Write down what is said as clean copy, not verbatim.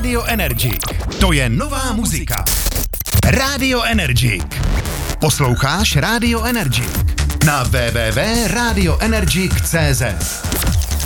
Radio Energy. To je nová muzika. Radio Energy. Posloucháš Radio Energy na www.radioenergy.cz.